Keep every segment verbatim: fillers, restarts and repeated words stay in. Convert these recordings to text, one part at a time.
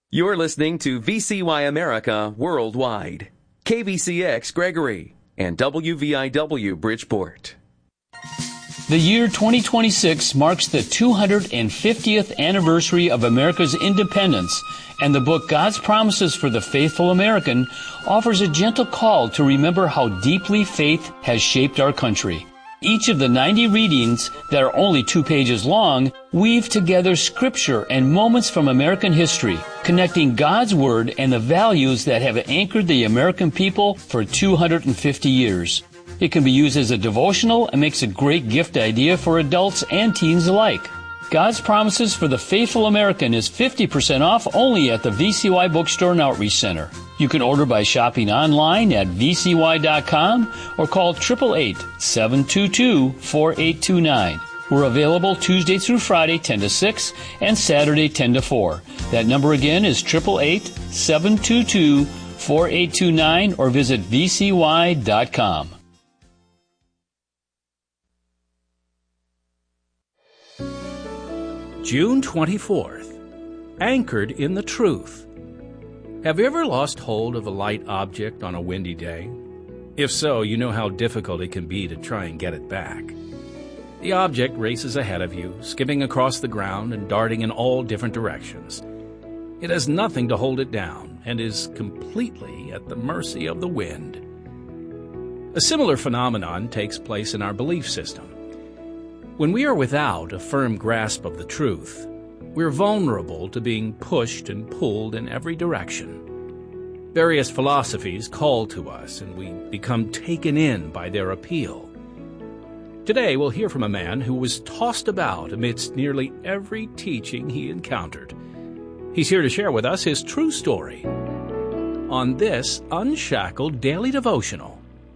You're listening to V C Y America Worldwide, K V C X Gregory, and W V I W Bridgeport. The year twenty twenty-six marks the two hundred fiftieth anniversary of America's independence, and the book God's Promises for the Faithful American offers a gentle call to remember how deeply faith has shaped our country. Each of the ninety readings that are only two pages long weave together scripture and moments from American history, connecting God's Word and the values that have anchored the American people for two hundred fifty years. It can be used as a devotional and makes a great gift idea for adults and teens alike. God's Promises for the Faithful American is fifty percent off only at the V C Y Bookstore and Outreach Center. You can order by shopping online at v c y dot com or call eight eight eight, seven two two, four eight two nine. We're available Tuesday through Friday, ten to six, and Saturday, ten to four. That number again is eight eight eight, seven two two, four eight two nine or visit v c y dot com. June twenty-fourth, Anchored in the Truth. Have you ever lost hold of a light object on a windy day? If so, you know how difficult it can be to try and get it back. The object races ahead of you, skipping across the ground and darting in all different directions. It has nothing to hold it down and is completely at the mercy of the wind. A similar phenomenon takes place in our belief system. When we are without a firm grasp of the truth, we're vulnerable to being pushed and pulled in every direction. Various philosophies call to us, and we become taken in by their appeal. Today, we'll hear from a man who was tossed about amidst nearly every teaching he encountered. He's here to share with us his true story on this Unshackled Daily Devotional.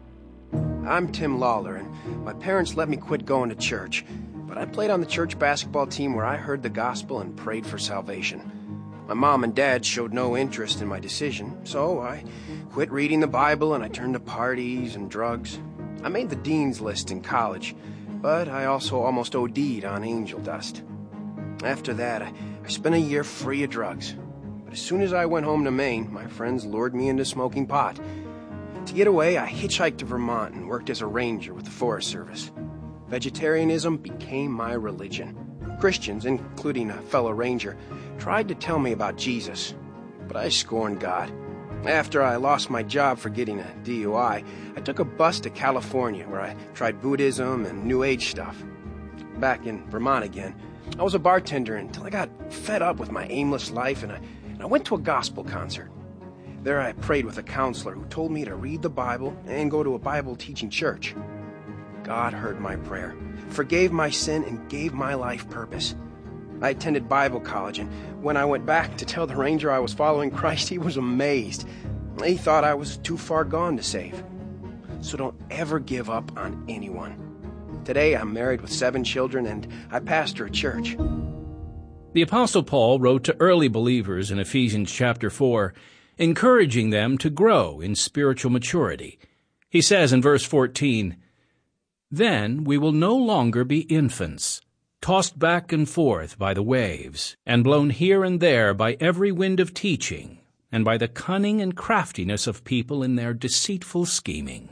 I'm Tim Lawler, and my parents let me quit going to church. But I played on the church basketball team where I heard the gospel and prayed for salvation. My mom and dad showed no interest in my decision, so I quit reading the Bible and I turned to parties and drugs. I made the dean's list in college, but I also almost O D'd on angel dust. After that, I, I spent a year free of drugs. But as soon as I went home to Maine, my friends lured me into smoking pot. To get away, I hitchhiked to Vermont and worked as a ranger with the Forest Service. Vegetarianism became my religion. Christians, including a fellow ranger, tried to tell me about Jesus, but I scorned God. After I lost my job for getting a D U I, I took a bus to California where I tried Buddhism and New Age stuff. Back in Vermont again, I was a bartender until I got fed up with my aimless life and I, and I went to a gospel concert. There I prayed with a counselor who told me to read the Bible and go to a Bible-teaching church. God heard my prayer, forgave my sin, and gave my life purpose. I attended Bible college, and when I went back to tell the ranger I was following Christ, he was amazed. He thought I was too far gone to save. So don't ever give up on anyone. Today I'm married with seven children, and I pastor a church. The Apostle Paul wrote to early believers in Ephesians chapter four, encouraging them to grow in spiritual maturity. He says in verse fourteen, "Then we will no longer be infants, tossed back and forth by the waves, and blown here and there by every wind of teaching, and by the cunning and craftiness of people in their deceitful scheming."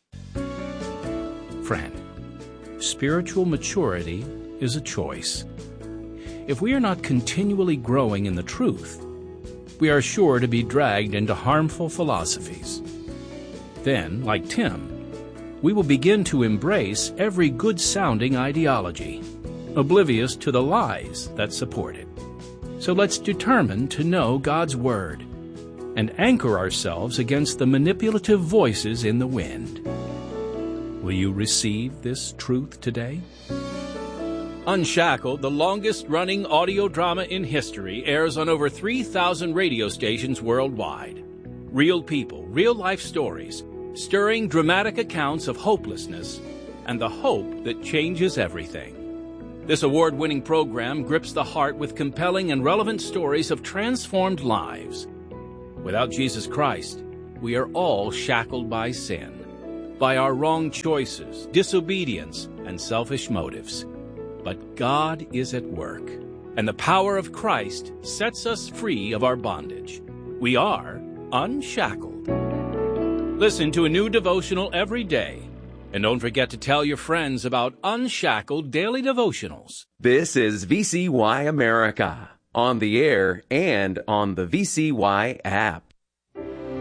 Friend, spiritual maturity is a choice. If we are not continually growing in the truth, we are sure to be dragged into harmful philosophies. Then, like Tim, we will begin to embrace every good-sounding ideology, oblivious to the lies that support it. So let's determine to know God's Word and anchor ourselves against the manipulative voices in the wind. Will you receive this truth today? Unshackled, the longest-running audio drama in history, airs on over three thousand radio stations worldwide. Real people, real-life stories, stirring dramatic accounts of hopelessness and the hope that changes everything. This award-winning program grips the heart with compelling and relevant stories of transformed lives. Without Jesus Christ, we are all shackled by sin, by our wrong choices, disobedience, and selfish motives. But God is at work. and the power of Christ sets us free of our bondage. We are unshackled. Listen to a new devotional every day. And don't forget to tell your friends about Unshackled Daily Devotionals. This is V C Y America, on the air and on the V C Y app.